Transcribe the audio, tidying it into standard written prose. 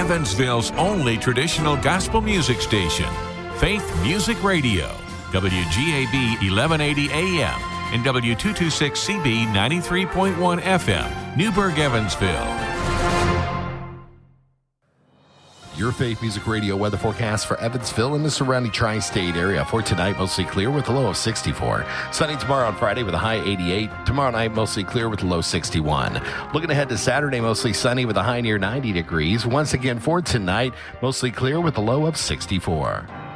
Evansville's only traditional gospel music station, Faith Music Radio, WGAB 1180 AM and W226CB 93.1 FM, Newburgh, Evansville. Your Faith Music Radio weather forecast for Evansville and the surrounding tri-state area. For tonight, mostly clear with a low of 64. Sunny tomorrow on Friday with a high 88. Tomorrow night, mostly clear with a low 61. Looking ahead to Saturday, mostly sunny with a high near 90 degrees. Once again for tonight, mostly clear with a low of 64.